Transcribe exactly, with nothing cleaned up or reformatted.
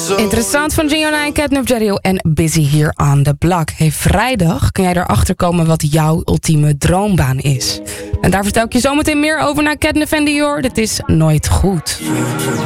Interessant van Gianna en Catnip Jario en Busy hier on the block. Hey, vrijdag kun jij erachter komen wat jouw ultieme droombaan is. En daar vertel ik je zometeen meer over naar Catnip en Dior. Dit is Nooit Goed.